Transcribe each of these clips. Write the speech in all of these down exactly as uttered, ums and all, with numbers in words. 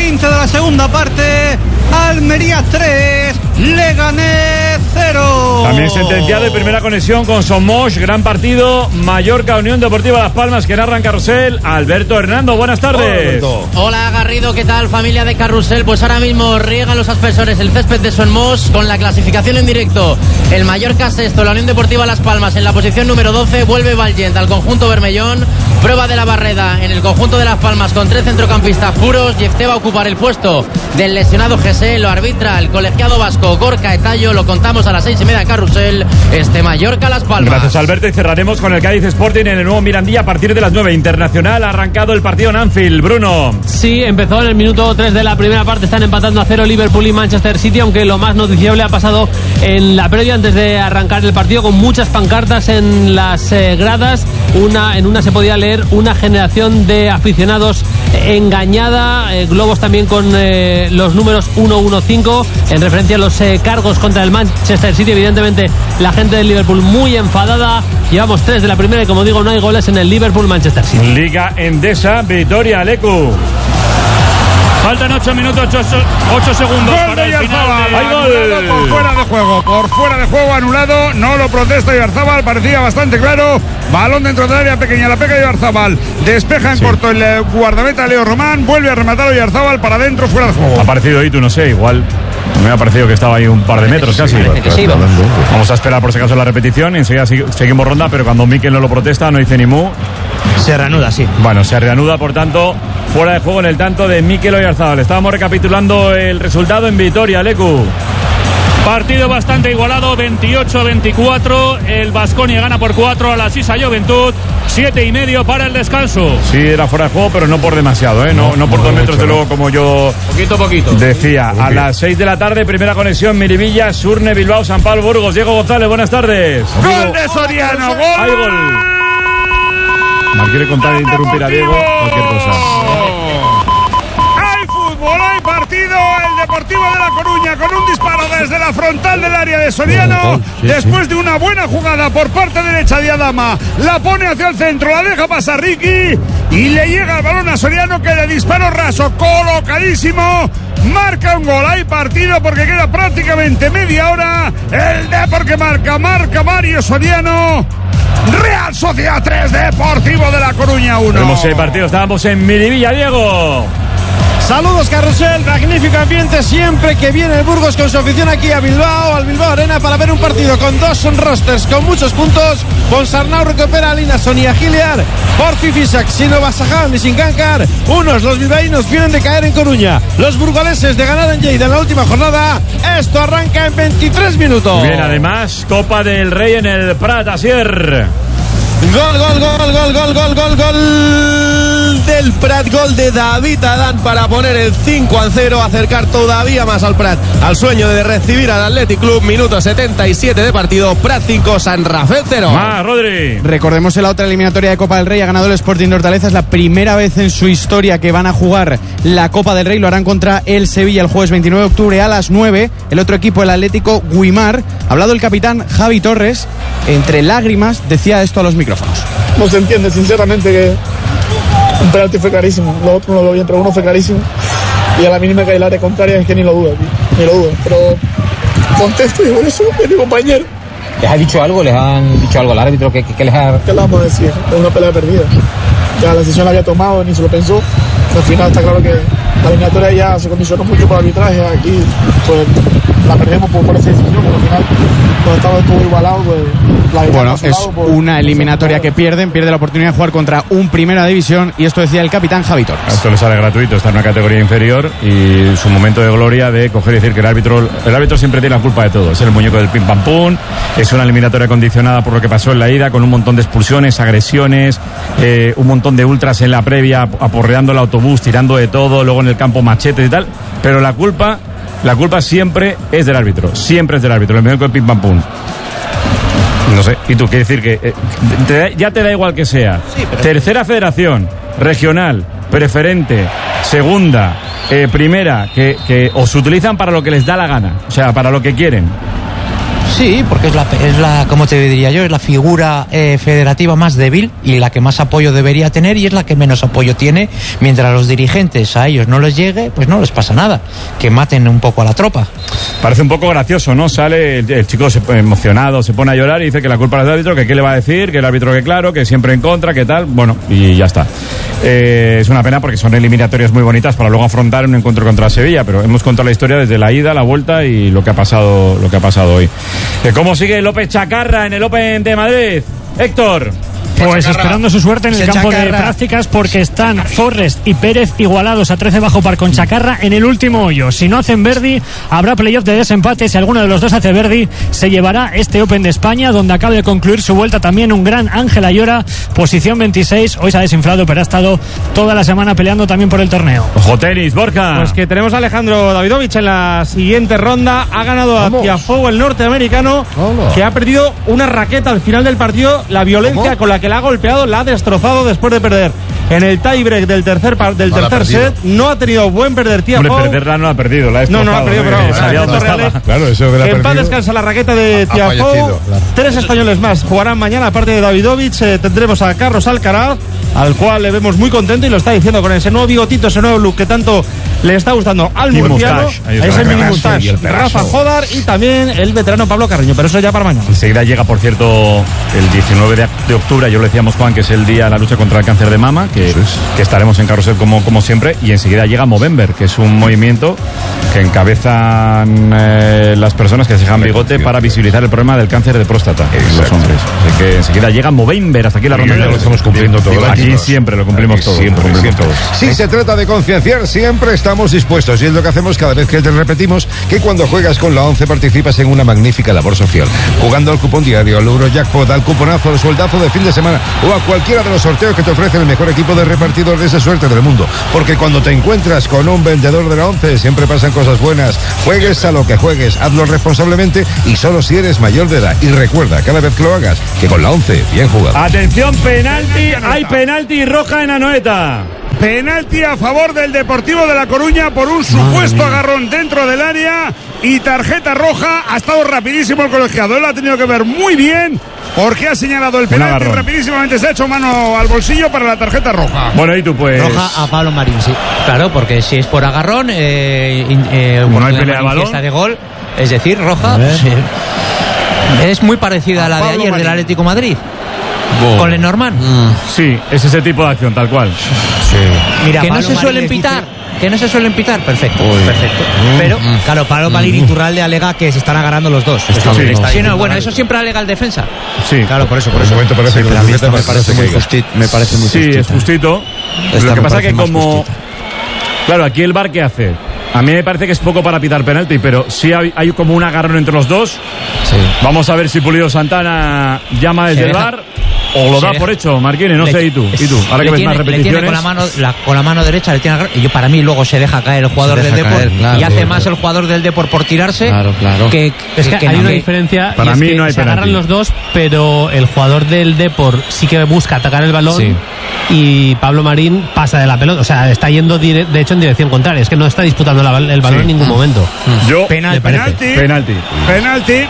veinte de la segunda parte. Almería tres, Leganés cero. También sentenciado y primera conexión con Somos. Gran partido, Mallorca Unión Deportiva Las Palmas, que narra en Carrusel. Alberto Hernando, buenas tardes. Hola, Hola Garrido, ¿qué tal familia de Carrusel? Pues ahora mismo riegan los aspersores el césped de Somos con la clasificación en directo. El Mallorca sexto, la Unión Deportiva Las Palmas en la posición número doce. Vuelve Valgent al conjunto bermellón. Prueba de la Barreda en el conjunto de Las Palmas con tres centrocampistas puros. Jefté va a ocupar el puesto del lesionado Gesé. Lo arbitra el colegiado vasco Gorka Etayo. Lo contamos a las seis y media en Carrusel. Este Mallorca Las Palmas. Gracias Alberto, y cerraremos con el Cádiz Sporting en el nuevo Mirandilla a partir de las nueve. Internacional ha arrancado el partido en Anfield. Bruno. Sí, empezó en el minuto tres de la primera parte. Están empatando a cero Liverpool y Manchester City, aunque lo más noticiable ha pasado en la previa antes de arrancar el partido, con muchas pancartas en las eh, gradas. Una, en una se podía leer: una generación de aficionados engañada, eh, globos también con eh, los números uno uno cinco en referencia a los eh, cargos contra el Manchester City. Evidentemente la gente del Liverpool muy enfadada. Llevamos tres de la primera y, como digo, no hay goles en el Liverpool-Manchester City. Liga Endesa, Vitoria, Lecu. Faltan ocho minutos, ocho segundos Gol para de el final. Oyarzábal, De... anulado por fuera de juego, por fuera de juego anulado, no lo protesta Oyarzábal, parecía bastante claro. Balón dentro del área pequeña, la pega de Oyarzábal, despeja en sí. corto el guardameta Leo Román, vuelve a rematar Oyarzábal para adentro, fuera de juego. Ha aparecido Itu, no sé, igual me ha parecido que estaba ahí un par de metros casi. Sí, sí, vamos. Vamos a esperar por si acaso la repetición, enseguida seguimos ronda, pero cuando Mikel no lo protesta, no dice ni mu. Se reanuda, sí. Bueno, se reanuda, por tanto, fuera de juego en el tanto de Mikel Oyarzábal. Estábamos recapitulando el resultado en Vitoria, Lecu. Partido bastante igualado, veintiocho a veinticuatro. El Baskonia gana por cuatro a la Sisa Joventut. Siete y medio para el descanso. Sí, era fuera de juego, pero no por demasiado, ¿eh? No, no, no por dos metros, de luego, como yo poquito poquito decía. A las seis de la tarde, primera conexión, Miribilla, Surne, Bilbao, San Pablo, Burgos. Diego González, buenas tardes. ¡Gol de Soriano! ¡Gol! ¡Hay gol! No quiere contar e interrumpir a Diego, cualquier cosa. Hay fútbol, hay partido. El Deportivo de La Coruña con un disparo desde la frontal del área de Soriano. Después de una buena jugada por parte derecha de Adama, la pone hacia el centro, la deja pasar Ricky y le llega el balón a Soriano, que de disparo raso, colocadísimo, marca un gol. Hay partido porque queda prácticamente media hora. El Depor que marca, marca Mario Soriano. Real Sociedad tres, Deportivo de La Coruña uno. Tenemos seis partidos, estábamos en Miribilla, Diego. Saludos Carrusel, magnífico ambiente siempre que viene el Burgos con su afición aquí a Bilbao, al Bilbao Arena, para ver un partido con dos rosters con muchos puntos. Ponsarnau recupera a Linason y a Giliar, Porfi Fisac, Sino Basaján y Sincankar. Unos, los bilbaínos, vienen de caer en Coruña, los burgaleses de ganar en Lleida en la última jornada. Esto arranca en veintitrés minutos. Bien, además, Copa del Rey en el Prat, Asier. Gol, gol, gol, gol, gol, gol, gol, gol del Prat, gol de David Adán para poner el cinco a cero, acercar todavía más al Prat al sueño de recibir al Athletic Club. Minuto setenta y siete de partido, Prat cinco, San Rafael cero. Más, Rodri. Recordemos en la otra eliminatoria de Copa del Rey ha ganado el Sporting de Hortaleza. Es la primera vez en su historia que van a jugar la Copa del Rey. Lo harán contra el Sevilla el jueves veintinueve de octubre a las nueve. El otro equipo, el Atlético Guimar. Ha hablado el capitán Javi Torres. Entre lágrimas decía esto a los micrófonos. No se entiende, sinceramente, que un penalti fue clarísimo. Lo otro no lo veo bien, pero uno fue clarísimo. Y a la mínima que hay el área contraria es que ni lo dudo, ni lo dudo. Pero contesto y por eso es mi compañero. ¿Les ha dicho algo? ¿Les han dicho algo al árbitro? ¿Qué, qué, qué les ha...? ¿Qué le vamos a decir? Es una pelea perdida. Ya la decisión la había tomado, ni se lo pensó. Al final está claro que la eliminatoria ya se condicionó mucho por arbitraje. Aquí pues la perdemos por, por esa decisión, pero al final cuando estaba todo igualado, pues la bueno, es por, una eliminatoria que pierden, pierde la oportunidad de jugar contra un Primera División, y esto decía el capitán Javi Torres. Esto le sale gratuito, está en una categoría inferior y su momento de gloria de coger y decir que el árbitro el árbitro siempre tiene la culpa de todo. Es el muñeco del pim pam pum, es una eliminatoria condicionada por lo que pasó en la ida, con un montón de expulsiones, agresiones, eh, un montón de ultras en la previa aporreando el autobús, tirando de todo, luego en el campo machetes y tal, pero la culpa La culpa siempre es del árbitro, siempre es del árbitro, el muñeco del pim pam pum. No sé, ¿y tú qué decir? Que eh, te da, ya te da igual que sea. Sí, pero... Tercera federación, regional, preferente, segunda, eh, primera, que, que os utilizan para lo que les da la gana, o sea, para lo que quieren. Sí, porque es la, es la, como te diría yo, es la figura eh, federativa más débil y la que más apoyo debería tener, y es la que menos apoyo tiene. Mientras los dirigentes a ellos no les llegue, pues no les pasa nada. Que maten un poco a la tropa. Parece un poco gracioso, ¿no? Sale el, el chico se, emocionado, se pone a llorar y dice que la culpa es del árbitro, que qué le va a decir, que el árbitro que claro, que siempre en contra, que tal. Bueno, y ya está. Eh, es una pena porque son eliminatorias muy bonitas para luego afrontar un encuentro contra Sevilla, pero hemos contado la historia desde la ida, la vuelta y lo que ha pasado, lo que ha pasado hoy. ¿Cómo sigue López Chacarra en el Open de Madrid? Héctor. Pues esperando su suerte en el campo de prácticas, porque están Forrest y Pérez igualados a trece bajo par con Chacarra en el último hoyo. Si no hacen birdie, habrá playoff de desempate. Si alguno de los dos hace birdie, se llevará este Open de España, donde acaba de concluir su vuelta también un gran Ángel Ayora, posición veintiséis. Hoy se ha desinflado, pero ha estado toda la semana peleando también por el torneo. Ojo tenis, Borja. Pues que tenemos a Alejandro Davidovich en la siguiente ronda. Ha ganado a Tiafoe, el norteamericano, Hola. que ha perdido una raqueta al final del partido. La violencia ¿Cómo? con la que la ha golpeado la ha destrozado después de perder en el tiebreak del tercer par, del no tercer set. No ha tenido buen perder Tiafoe. Hombre, perderla no la ha perdido, la ha destrozado. No, no la ha perdido, pero eh, claro, eso que, que en paz descansa la raqueta de Tiafoe. Claro. Tres españoles más jugarán mañana, aparte de Davidovich. Eh, tendremos a Carlos Alcaraz, al cual le vemos muy contento y lo está diciendo con ese nuevo bigotito, ese nuevo look que tanto le está gustando al murciano. Ese mini mustache. Rafa Jodar y también el veterano Pablo Carreño, pero eso ya para mañana. Enseguida llega, por cierto, el diecinueve de octubre, yo lo decíamos, Juan, que es el día de la lucha contra el cáncer de mama, que, que estaremos en Carrusel como, como siempre, y enseguida llega Movember, que es un movimiento que encabezan eh, las personas que se dejan bigote para visibilizar el problema del cáncer de próstata en los hombres. Así que enseguida llega Movember, hasta aquí la ronda. Lo estamos cumpliendo todo. Aquí siempre lo cumplimos todo. Siempre, cumplimos todos. Si se trata de concienciar, siempre estamos dispuestos, y es lo que hacemos cada vez que te repetimos que cuando juegas con la once participas en una magnífica labor social, jugando al cupón diario, al Eurojackpot, al cuponazo, al sueldazo de fin de semana o a cualquiera de los sorteos que te ofrece el mejor equipo de repartidores de suerte del mundo. Porque cuando te encuentras con un vendedor de la once siempre pasan cosas buenas. Juegues a lo que juegues, hazlo responsablemente y solo si eres mayor de edad. Y recuerda, cada vez que lo hagas, que con la once, bien jugado. Atención, penalti, hay penalti roja en Anoeta. Penalti a favor del Deportivo de La Coruña por un supuesto agarrón dentro del área y tarjeta roja. Ha estado rapidísimo el colegiado, él lo ha tenido que ver muy bien porque ha señalado el penalti y rapidísimamente se ha hecho mano al bolsillo para la tarjeta roja. Bueno, y tú pues... Roja a Pablo Marín, sí. Claro, porque si es por agarrón, eh, eh, bueno, hay pelea de balón, de gol, es decir, roja, sí. Es muy parecida a, a la de ayer Marín. Del Atlético Madrid. Wow. Con Lenormand. Mm. Sí, es ese tipo de acción, tal cual. Sí. Mira, que Pablo no se suelen pitar. Dice... Que no se suelen pitar, perfecto. Uy. Perfecto. Mm. Pero, mm. claro, Pablo Marín y Iturralde alega que se están agarrando los dos. Sí, sí, sí, no, bueno, eso siempre alega el defensa. Sí. Claro, por eso, por eso. momento parece sí, que a mí me parece muy justito. Me parece muy sí, justito. es justito. Lo que pasa es que como... Justito. Claro, aquí el V A R, ¿qué hace? A mí me parece que es poco para pitar penalti, pero sí hay, hay como un agarrón entre los dos. Sí. Vamos a ver si Pulido Santana llama desde el V A R o lo da por hecho, Marquines, no le, sé, ¿y tú? ¿Y tú? Ahora que ves más repeticiones. Le tiene con la mano, la, con la mano derecha, le tiene y yo, para mí luego se deja caer el jugador del Depor claro, y hace claro. más el jugador del Depor por tirarse. Claro, claro. Que, es que, que, que hay no, una que, diferencia. Para mí es que no hay se penalti. Agarran los dos, pero el jugador del Depor sí que busca atacar el balón sí. y Pablo Marín pasa de la pelota. O sea, está yendo dire, de hecho en dirección contraria. Es que no está disputando la, el balón sí. en ningún momento. Yo, penalti. Penalti. Penalti. Penalti.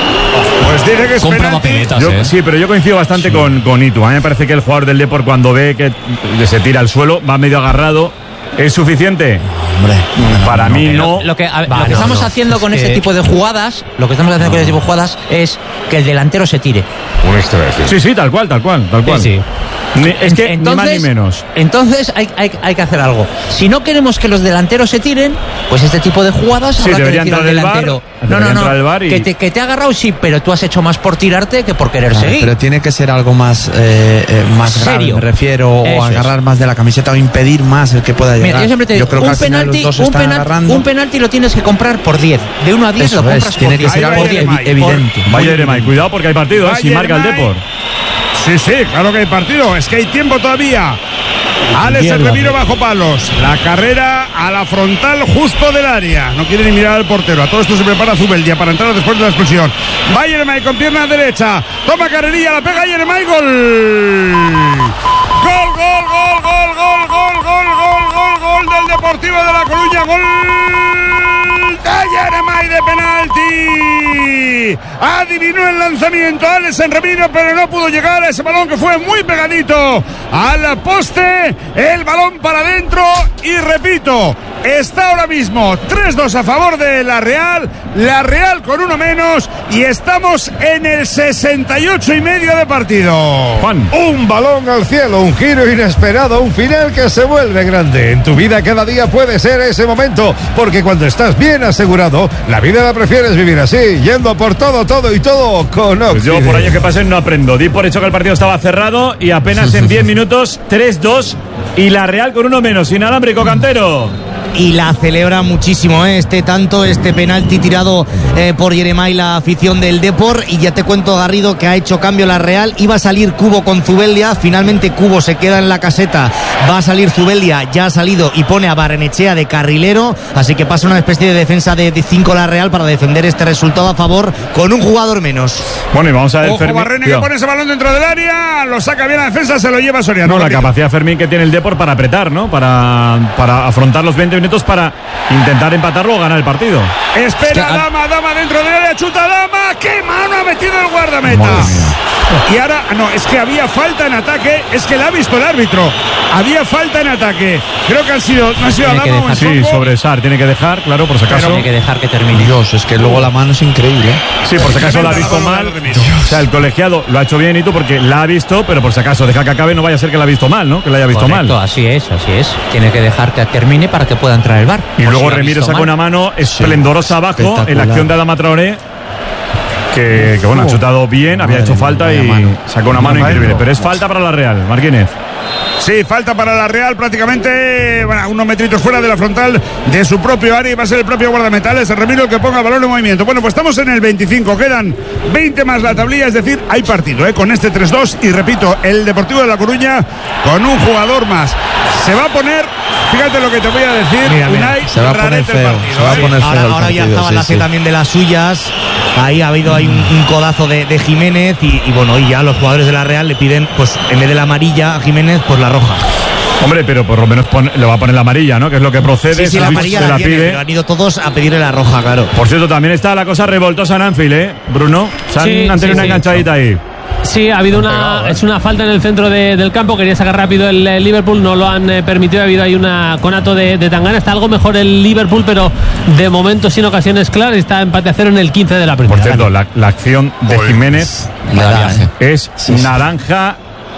Pues dice que es Compra penalti. Yo, eh. Sí, pero yo coincido bastante sí. con, con Itu. A mí me parece que el jugador del Depor, cuando ve que se tira al suelo, va medio agarrado. ¿Es suficiente? Hombre, no, Para no, mí no. Lo, lo que, a, Va, lo que no, estamos no. haciendo con es este que... tipo de jugadas, lo que estamos haciendo no. con este tipo de jugadas es que el delantero se tire. Un extra. Sí, sí, tal cual, tal cual, tal cual. Sí, sí. Ni, es que entonces, ni más ni menos. Entonces hay, hay, hay que hacer algo. Si no queremos que los delanteros se tiren, pues este tipo de jugadas sí, habrá que decir al delantero. Bar, no, no, no. Y... Que, te, que te ha agarrado, sí, pero tú has hecho más por tirarte que por querer claro, seguir. Pero tiene que ser algo más, eh, eh, más grave, me refiero, Eso o agarrar es. más de la camiseta o impedir más el que pueda llegar. Mira, yo siempre te digo, yo creo un que penalti, los dos un, están penal, agarrando. un penalti lo tienes que comprar por diez. De uno a diez Eso lo es, compras tiene por que ser algo evidente. Vaya Eremay, cuidado porque hay partido, ¿eh? Si marca el Depor. Sí, sí, claro que hay partido. Es que hay tiempo todavía. Alex el Remiro bajo palos. La carrera a la frontal justo del área. No quiere ni mirar al portero. A todo esto se prepara Zubeldia para entrar después de la expulsión. Va Yeremay con pierna derecha. Toma carrerilla, la pega Yeremay. Gol. Gol, gol, gol, gol, gol, gol, gol, gol, gol, gol del Deportivo de La Coruña. Gol Saca Yeremay de penalti. Adivinó el lanzamiento Alex Remiro, pero no pudo llegar a ese balón que fue muy pegadito al poste. El balón para adentro y repito, está ahora mismo tres dos a favor de la Real. La Real con uno menos y estamos en el sesenta y ocho y medio de partido. Juan. Un balón al cielo, un giro inesperado, un final que se vuelve grande. En tu vida cada día puede ser ese momento, porque cuando estás bien asegurado, la vida la prefieres vivir así, yendo por todo, todo y todo con Oxide. Pues yo por años que pasen no aprendo. Di por hecho que el partido estaba cerrado y apenas en diez minutos tres dos y la Real con uno menos. Inalámbrico, Cantero. Y la celebra muchísimo, ¿eh? este tanto, este penalti tirado eh, por Yeremay, la afición del Depor. Y ya te cuento, Garrido, que ha hecho cambio la Real. Iba a salir Cubo con Zubeldia, finalmente Cubo se queda en la caseta, va a salir Zubeldia, ya ha salido y pone a Barrenechea de carrilero, así que pasa una especie de defensa de cinco la Real para defender este resultado a favor con un jugador menos. Bueno, y vamos a ver, ojo, Fermín, Barrene que pone ese balón dentro del área, lo saca bien la defensa, se lo lleva Soriano. No, la capacidad, Fermín, que tiene el Depor para apretar, ¿no? Para, para afrontar los veinte minutos para intentar empatarlo o ganar el partido. Espera, es que, Dama, Dama dentro del área, chuta Dama, qué mano ha metido el guardameta. Y ahora, no, es que había falta en ataque, es que la ha visto el árbitro. Había falta en ataque. Creo que han sido, no ha sido Dama o en Sí, sobre Sar, tiene que dejar, claro, por si acaso. Tiene que dejar que termine. Dios, es que luego la mano es increíble. Sí, por si acaso la ha visto mal. O sea, el colegiado lo ha hecho bien y tú porque la ha visto, pero por si acaso deja que acabe, no vaya a ser que la ha visto mal, ¿no? Que la haya visto Correcto, mal. Así es, así es. Tiene que dejar que termine para que pueda entrar el V A R. Y Por luego si Remiro saca mal. una mano esplendorosa Sí, abajo en la acción de Adama Traoré. Que, que bueno, ha chutado bien, había hecho falta y sacó una mano increíble. Pero es falta para la Real, Marquínez. Sí, falta para la Real prácticamente, bueno, unos metritos fuera de la frontal de su propio área y va a ser el propio guardameta Alex Remiro el que ponga el balón en movimiento. Bueno, pues estamos en el veinticinco, quedan veinte más la tablilla, es decir, hay partido ¿eh? con este tres dos y repito, el Deportivo de La Coruña con un jugador más. Se va a poner, fíjate lo que te voy a decir, mira, mira, Unai, se va a poner feo, partido, se va a ¿eh? poner feo Ahora, el ahora ya partido, estaba sí, la sí. también de las suyas. Ahí ha habido ahí un, un codazo de, de Jiménez y, y bueno, y ya los jugadores de la Real le piden, pues en vez de la amarilla a Jiménez, pues la roja. Hombre, pero por lo menos pone, le va a poner la amarilla, ¿no? Que es lo que procede. Sí, sí, la amarilla se la, la tiene, pide. pero han ido todos a pedirle la roja, claro. Por cierto, también está la cosa revoltosa en Anfield, ¿eh? Bruno, se han, Sí, han tenido sí, una sí. enganchadita ahí. Sí, ha habido una, es una falta en el centro de- del campo. Quería sacar rápido el, eh, Liverpool, no lo han eh, permitido. Ha habido ahí una conato de, de Tangana. Está algo mejor el Liverpool, pero de momento sin ocasiones claras. Está empate a cero en el quince de la primera. Por cierto, la, la acción de Jiménez Naranja. es naranja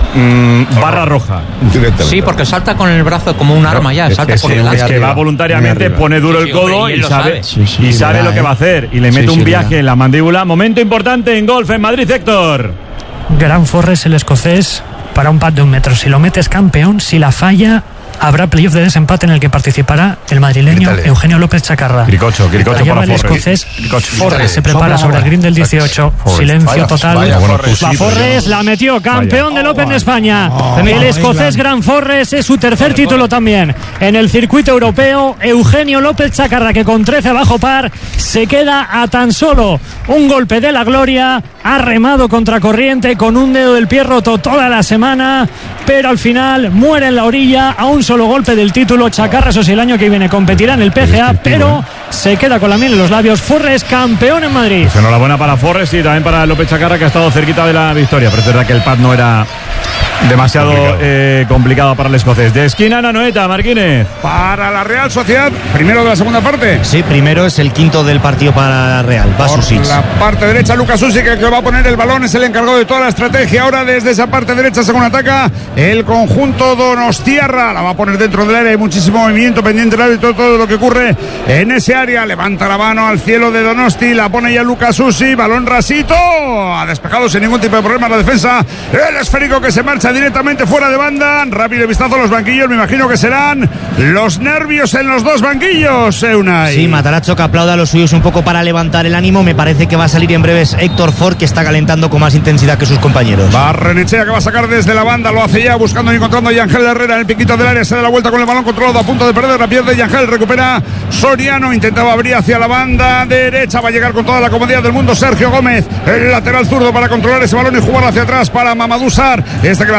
mm, barra roja. Sí, porque salta con el brazo como un arma ya. Es, Salta es por que, delante. es que va voluntariamente, pone duro Sí, el sí, codo hombre, y él y lo sabe, sabe. Sí, sí, y sí, sabe verá, lo que eh. va a hacer. Y le Sí, mete sí, un verá. viaje en la mandíbula. Momento importante en golf en Madrid, Héctor. Gran Forres, el escocés, para un pad de un metro. Si lo metes campeón, si la falla, habrá playoff de desempate en el que participará el madrileño Grítale. Eugenio López Chacarra. Cricocho, Cricocho La llama para el Forres. escocés. Cricocho. Forres se prepara sobre el green del dieciocho. Silencio Vaya, total. vaya, Bueno, Forres. tú Va sí, Forres, la metió, campeón del Open de España. Oh, el escocés Gran Forres es su tercer título también en el circuito europeo. Eugenio López Chacarra, que con trece bajo par se queda a tan solo un golpe de la gloria. Ha remado contracorriente con un dedo del pie roto toda la semana, pero al final muere en la orilla a un solo golpe del título. Chacarra, eso sí, el año que viene competirá en el P G A, pero se queda con la miel en los labios. Forres, campeón en Madrid. Pues enhorabuena para Forres y también para López Chacarra, que ha estado cerquita de la victoria. Pero es verdad que el pad no era demasiado complicado, eh, complicado para el escocés. De esquina a Noeta, Marquínez. Para la Real Sociedad, primero de la segunda parte. Sí, primero es el quinto del partido para la Real. Va Por Susic. la parte derecha, Lucas Susic, que va a poner el balón, es el encargado de toda la estrategia. Ahora desde esa parte derecha, según ataca el conjunto donostiarra, la va a poner dentro del área. Hay muchísimo movimiento pendiente del árbitro, todo lo que ocurre en ese área. Levanta la mano al cielo de Donosti, la pone ya Lucas Susic, balón rasito, ha despejado sin ningún tipo de problema la defensa. El esférico que se marcha directamente fuera de banda. Rápido vistazo a los banquillos, me imagino que serán los nervios en los dos banquillos, Unai. Sí, Mataracho, que aplauda a los suyos un poco para levantar el ánimo. Me parece que va a salir en breves Héctor Ford, que está calentando con más intensidad que sus compañeros. Barrenechea, que va a sacar desde la banda, lo hace ya buscando y encontrando a Yangel Herrera en el piquito del área, se da la vuelta con el balón controlado, a punto de perder, la pierde Yangel, recupera Soriano, intentaba abrir hacia la banda derecha, va a llegar con toda la comodidad del mundo Sergio Gómez, el lateral zurdo, para controlar ese balón y jugar hacia atrás para Mamadou Sarr, este que la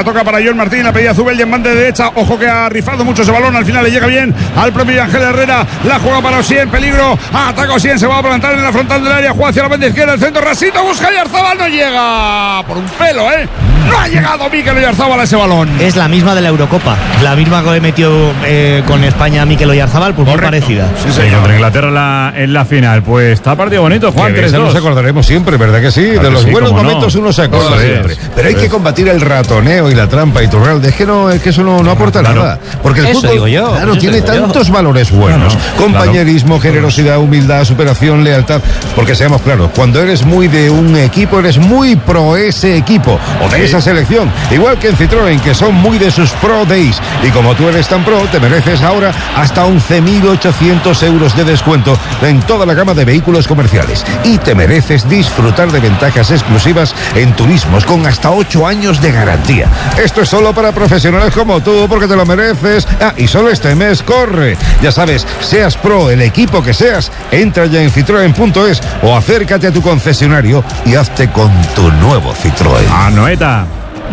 toca, toca para John Martín, la pedía Zubeldia en banda de derecha, ojo que ha rifado mucho ese balón, al final le llega bien al propio Ángel Herrera, la juega para Osien, peligro, ataca Osien, se va a plantar en la frontal del área, juega hacia la banda izquierda, el centro, Rasito, busca Oyarzabal, no llega, por un pelo, eh, no ha llegado Mikel Oyarzabal a ese balón. Es la misma de la Eurocopa, la misma que metió eh, con España Mikel Oyarzabal, pues Correcto. muy parecida. Sí, sí, contra Inglaterra en la, en la final. Pues está partido bonito, Juan. tres dos. Nos acordaremos siempre, ¿verdad que sí? Claro de los sí, buenos cómo momentos no. uno se acuerda Eso siempre. es. Pero hay Eso que es. combatir el ratoneo y la trampa y turral. Es que no, es que eso no, no aporta Claro. nada. Porque el Eso fútbol, digo yo, claro, eso tiene digo yo. tantos valores buenos. Claro, Compañerismo, generosidad, humildad, superación, lealtad. Porque seamos claros, cuando eres muy de un equipo, eres muy pro ese equipo o de Sí. esa selección. Igual que en Citroën, que son muy de sus pro days. Y como tú eres tan pro, te mereces ahora hasta once mil ochocientos euros de descuento en toda la gama de vehículos comerciales. Y te mereces disfrutar de ventajas exclusivas en turismos con hasta ocho años de garantía. Esto es solo para profesionales como tú, porque te lo mereces. Ah, y solo este mes corre. Ya sabes, seas pro, el equipo que seas, entra ya en citroen punto es o acércate a tu concesionario y hazte con tu nuevo Citroën. A Noeta.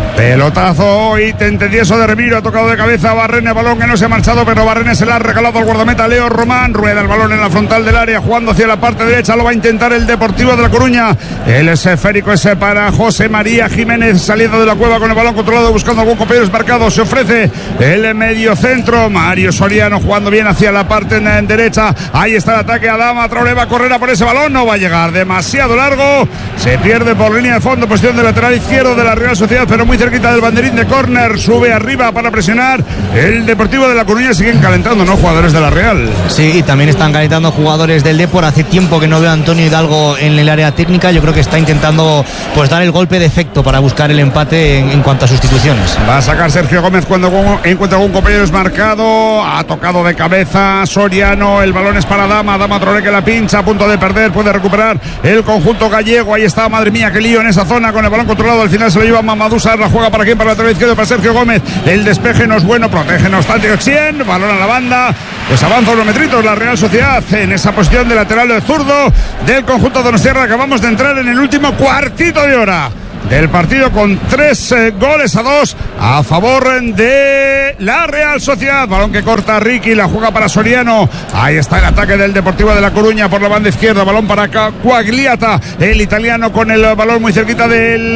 Pelotazo y tentedieso de Remiro, ha tocado de cabeza a Barrene, balón que no se ha marchado, pero Barrene se la ha regalado al guardameta Leo Román, rueda el balón en la frontal del área, jugando hacia la parte derecha, lo va a intentar el Deportivo de La Coruña, el esférico ese para José María Jiménez, saliendo de la cueva con el balón controlado, buscando algún compañero desmarcado, se ofrece el medio centro, Mario Soriano jugando bien hacia la parte en derecha, ahí está el ataque, Adama Traoré va a correr a por ese balón, no va a llegar, demasiado largo, se pierde por línea de fondo, posición de lateral izquierdo de la Real Sociedad, pero muy cerquita del banderín de córner, sube arriba para presionar el Deportivo de La Coruña, siguen calentando, ¿no? Jugadores de la Real. Sí, y también están calentando jugadores del Depor. Hace tiempo que no veo a Antonio Hidalgo en el área técnica. Yo creo que está intentando pues dar el golpe de efecto para buscar el empate en, en cuanto a sustituciones. Va a sacar Sergio Gómez cuando encuentra algún compañero desmarcado. Ha tocado de cabeza Soriano. El balón es para Dama. Dama Traoré que la pincha, a punto de perder. Puede recuperar el conjunto gallego. Ahí está, madre mía, qué lío en esa zona con el balón controlado. Al final se lo lleva Mamadou Sarr. La juega para quién, para el lateral izquierdo, para Sergio Gómez. El despeje no es bueno, protege no obstante Oxien. Balón a la banda. Pues avanza unos metritos la Real Sociedad en esa posición de lateral zurdo del conjunto donostiarra. Acabamos de entrar en el último cuartito de hora del partido con tres eh, goles a dos a favor de la Real Sociedad. Balón que corta Ricky, la juega para Soriano. Ahí está el ataque del Deportivo de La Coruña por la banda izquierda. Balón para Quagliata, el italiano con el balón muy cerquita del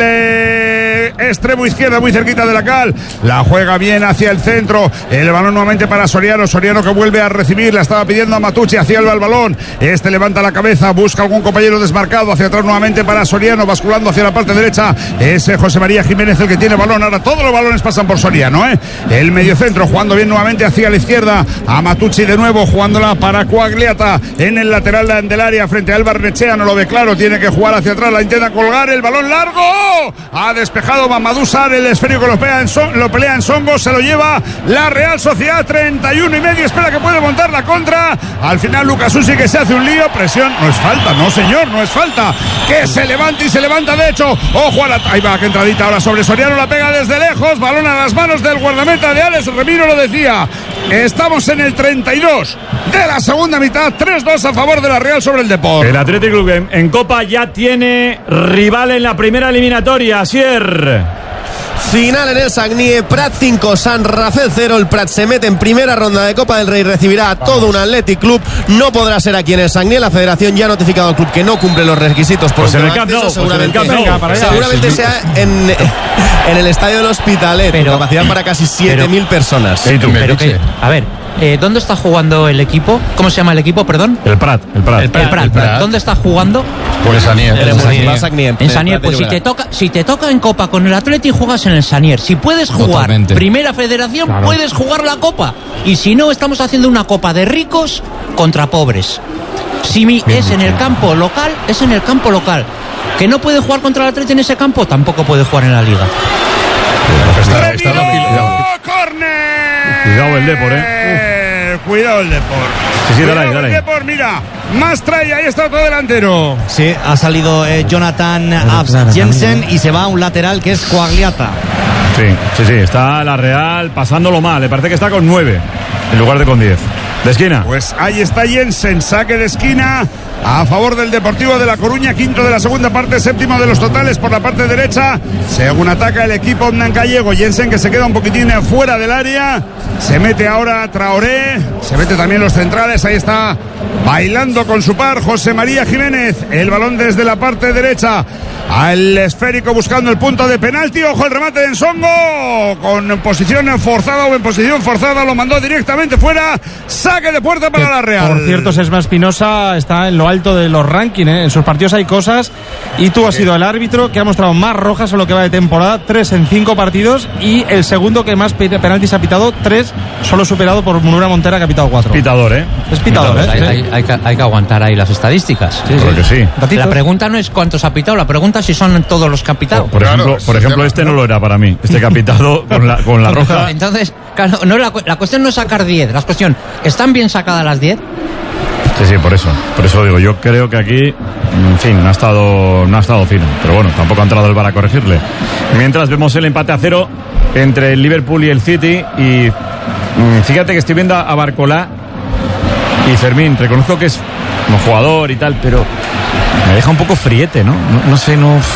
eh, extremo izquierdo, muy cerquita de la cal. La juega bien hacia el centro. El balón nuevamente para Soriano. Soriano que vuelve a recibir. La estaba pidiendo a Matucci. Hacia el balón. Este levanta la cabeza. Busca algún compañero desmarcado. Hacia atrás nuevamente para Soriano. Basculando hacia la parte derecha. Es José María Jiménez el que tiene balón. Ahora todos los balones pasan por Soriano, ¿eh? El mediocentro jugando bien nuevamente hacia la izquierda. A Matucci de nuevo jugándola para Quagliata en el lateral del área frente a Álvaro Nechea. No lo ve claro. Tiene que jugar hacia atrás. La intenta colgar. El balón largo. Ha despejado Mamadou Sarr. El esférico lo pelea en, son, lo pelea en Songo. Se lo lleva la Real Sociedad. treinta y uno y medio. Espera que puede montar la contra. Al final Lucas Usi que se hace un lío. Presión. No es falta. No, señor. No es falta. Que se levanta y se levanta de hecho. Ojo a la... Ahí va, que entradita ahora sobre Soriano, la pega desde lejos, balón a las manos del guardameta de Alex Remiro, lo decía. Estamos en el treinta y dos de la segunda mitad, tres dos a favor de la Real sobre el Depor. El Athletic Club en, en Copa ya tiene rival en la primera eliminatoria, Asier. Final en el Sagnie, Prat cinco, San Rafael cero. El Prat se mete en primera ronda de Copa del Rey, recibirá a todo un Athletic Club. No podrá ser aquí en el Sagnie. La federación ya ha notificado al club que no cumple los requisitos por pues un en tema el Camp de acceso. Nou, Seguramente, pues en el Camp Nou. seguramente sea en, en el estadio del Hospitalet, pero, con capacidad para casi siete mil personas. Sí, pero que, a ver, eh, ¿dónde está jugando el equipo? ¿Cómo se llama el equipo, perdón? El Prat, el Prat. El Prat, el Prat. El Prat. ¿Dónde está jugando? Por el Sanier. En Sanier, pues si te toca, si te toca en Copa con el Atleti, juegas en el Sanier. Si puedes jugar Totalmente. Primera Federación, claro. Puedes jugar la Copa. Y si no, estamos haciendo una Copa de ricos contra pobres. Si mi, es en el campo local, es en el campo local. Que no puede jugar contra el Atleti en ese campo, tampoco puede jugar en la Liga. Está, está ¡córner! Cuidado el Depor, eh. Uf. Cuidado el Depor. Sí, sí, dale ahí, dale ahí. Depor, mira, más trae, ahí está otro delantero. Sí, ha salido eh, Jonathan Abs Jensen y se va a un lateral que es Quagliata. Sí, sí, sí, está la Real pasándolo mal. Le parece que está con nueve en lugar de con diez. De esquina. Pues ahí está Jensen, saque de esquina a favor del Deportivo de La Coruña, quinto de la segunda parte, séptimo de los totales por la parte derecha, según ataca el equipo gallego. Jensen, que se queda un poquitín fuera del área, se mete ahora Traoré, se mete también los centrales, ahí está bailando con su par José María Jiménez, el balón desde la parte derecha al esférico buscando el punto de penalti. Ojo el remate de Nsongo, con posición forzada o en posición forzada, lo mandó directamente fuera. Saque de puerta para que, la Real. Por cierto, Sesma Espinosa está en lo alto de los rankings, ¿eh? En sus partidos hay cosas, y tú has sido el árbitro que ha mostrado más rojas en lo que va de temporada, tres en cinco partidos, y el segundo que más penaltis ha pitado, tres, solo superado por Munura Montera, que ha pitado cuatro. Pitador, ¿eh? Es pitador, pitador, ¿eh? Hay, hay, hay, que, hay que aguantar ahí las estadísticas. Sí, sí. Que sí. La pregunta no es cuántos ha pitado, la pregunta es si son todos los que ha pitado. Por ejemplo, claro, por ejemplo este no lo era para mí, este que ha pitado con la, con la roja. Entonces, claro, no, la, la cuestión no es sacar diez, la cuestión, ¿están bien sacadas las diez? Sí, sí, por eso. Por eso digo, yo creo que aquí, en fin, no ha estado, no ha estado fino. Pero bueno, tampoco ha entrado el V A R a corregirle. Mientras vemos el empate a cero entre el Liverpool y el City. Y fíjate que estoy viendo a Barcolá y Fermín. Reconozco que es un jugador y tal, pero me deja un poco friete, ¿no? No, no sé, no...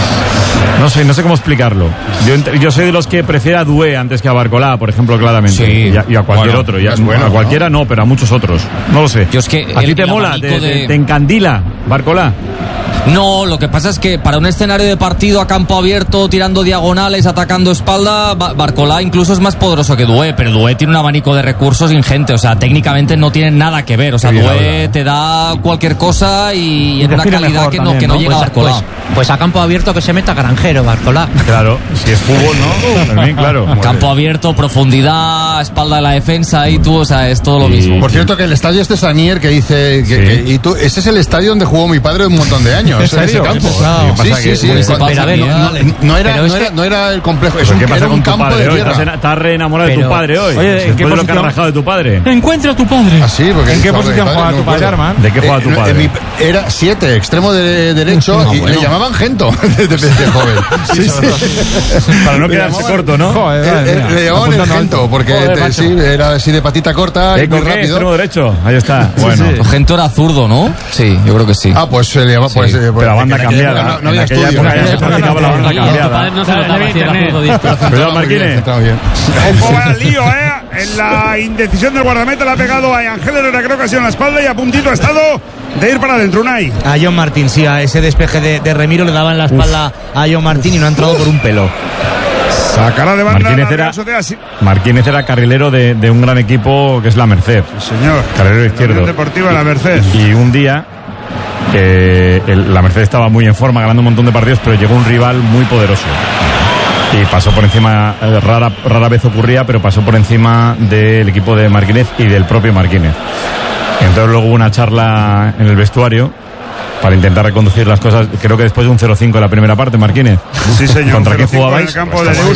No sé, no sé cómo explicarlo. Yo, yo soy de los que prefiero a Doué antes que a Barcolá, por ejemplo, claramente. Sí. Y, a, y a cualquier Bueno, otro. Y a, bueno, a cualquiera no, pero a muchos otros. No lo sé. Yo es que ¿A ti el- te el mola? ¿Te, abanico te- de- te encandila Barcolá? No, lo que pasa es que para un escenario de partido a campo abierto, tirando diagonales, atacando espalda, Ba- Barcolá incluso es más poderoso que Doué, pero Doué tiene un abanico de recursos ingente, o sea, técnicamente no tienen nada que ver, o sea, Qué bien Doué habla. te da cualquier cosa y, Y en una define calidad mejor que no, también, que no, ¿no? llega a Pues- Barcolá. pues- Pues a campo abierto que se meta Granjero, Barcolá. Claro, si es fútbol, ¿no? También, claro. Campo abierto, profundidad, espalda de la defensa y tú, o sea, es todo lo mismo. Por cierto, que el estadio este Sanier que dice que, que- y tú, ese es el estadio donde jugó mi padre un montón de años. ¿En serio? ese campo. ¿Qué pasa? Sí, ¿Qué sí, pasa? sí. Que- Cuando- Pero a ver, no, no- no era, pero no, es era, que- no era el complejo, es ¿Pero un, qué pasa era un con tu campo padre de hoy? tierra. ¿Estás, en- estás re enamorado de Pero- tu padre hoy? Oye, ¿en qué Después de lo que has posición? rajado de tu padre. Encuentra a tu padre. Ah, sí, porque ¿En qué dijo, posición padre, juega no tu padre, puedo. Arman? ¿De qué juega tu Eh, padre? en mi- era siete, extremo de derecho, Ah, y bueno. le llamaban Gento desde desde joven. Sí, sí. Para no Le quedarse llamaban- corto, ¿no? Eh, eh, le llamaban el Gento, porque Joder, te- macho. sí, era así de patita corta y ¿Eh, muy con qué? rápido. Extremo derecho. Ahí está. Bueno. Gento era zurdo, ¿no? Sí, yo creo que sí. Ah, pues se le llama, pues, Sí. eh, pues, Pero la banda en aquella cambiada. época No, no En había aquella estudio. época ya se practicaba la banda Y tu cambiada. padre no se Claro, notaba le si era internet. futbolista. Cuidado, Marquines. Está bien. Ojo, vaya lío, ¿eh? En la indecisión del guardameta le ha pegado a Ángel Herrera, creo que ha sido en la espalda y a puntito ha estado de ir para adentro. Unai. A John Martín, sí, a ese despeje de, de Remiro le daba en la espalda a John Martín y no ha entrado por un pelo. Sacará de banda Martínez la era, Real Sociedad, sí. Martínez era carrilero de, de un gran equipo que es la Merced. Señor. Carrilero La izquierdo. Unión Deportiva La Merced. Y un día eh, el- la Merced estaba muy en forma, ganando un montón de partidos, pero llegó un rival muy poderoso. Y pasó por encima, eh, rara, rara vez ocurría, pero pasó por encima del equipo de Marquínez y del propio Marquínez. Entonces luego hubo una charla en el vestuario para intentar reconducir las cosas. Creo que después de un cero cinco en la primera parte, Marquínez. Sí, señor. ¿Contra quién cero cinco en jugabais? el campo Pues de estabais-